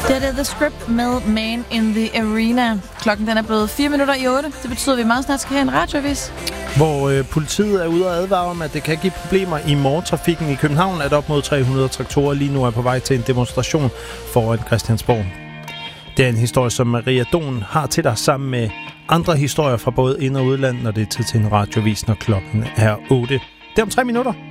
Det er The Script med Man in the Arena. Klokken den er blevet 8:04. Det betyder, at vi meget snart skal have en radioavis. Hvor politiet er ude og advare om, at det kan give problemer i morgentrafikken i København, at op mod 300 traktorer lige nu er på vej til en demonstration foran Christiansborg. Det er en historie, som Maria Don har til dig sammen med andre historier fra både ind- og udland, når det er tid til en radioavis, når klokken er 8. Det er om 3 minutter.